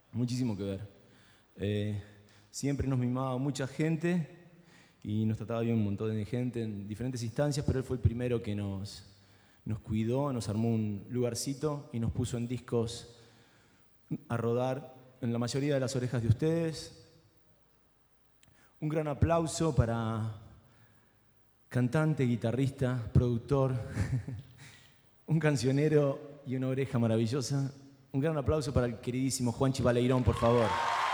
muchísimo que ver. Siempre nos mimaba mucha gente y nos trataba bien un montón de gente en diferentes instancias, pero él fue el primero que nos cuidó, nos armó un lugarcito y nos puso en discos a rodar en la mayoría de las orejas de ustedes. Un gran aplauso para cantante, guitarrista, productor, un cancionero y una oreja maravillosa. Un gran aplauso para el queridísimo Juanchi Baleirón, por favor.